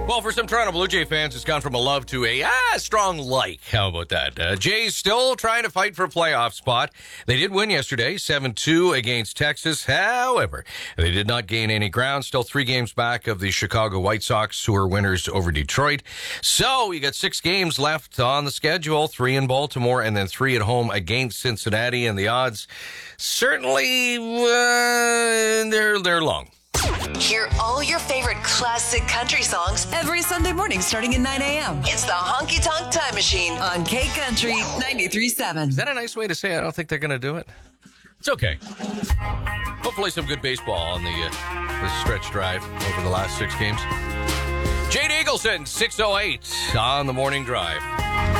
Well, for some Toronto Blue Jay fans, it's gone from a love to a strong like. How about that? Jays still trying to fight for a playoff spot. They did win yesterday, 7-2 against Texas. However, they did not gain any ground. Still 3 games back of the Chicago White Sox, who are winners over Detroit. So you got 6 games left on the schedule, 3 in Baltimore and then 3 at home against Cincinnati. And the odds certainly, they're long. Hear all your favorite classic country songs every Sunday morning starting at 9 a.m. It's the Honky Tonk Time Machine on K Country 93.7. Is that a nice way to say I don't think they're going to do it? It's okay. Hopefully some good baseball on the stretch drive over the last 6 games. Jade Eagleson, 6:08 on the morning drive.